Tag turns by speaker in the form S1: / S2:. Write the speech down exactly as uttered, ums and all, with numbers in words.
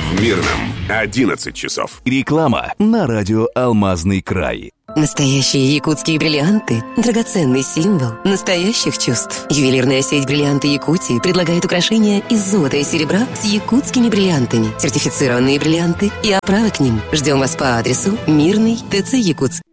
S1: В Мирном одиннадцать часов.
S2: Реклама на радио «Алмазный край».
S3: Настоящие якутские бриллианты – драгоценный символ настоящих чувств. Ювелирная сеть «Бриллианты Якутии» предлагает украшения из золота и серебра с якутскими бриллиантами, сертифицированные бриллианты и оправы к ним. Ждем вас по адресу Мирный, ТЦ Якутск.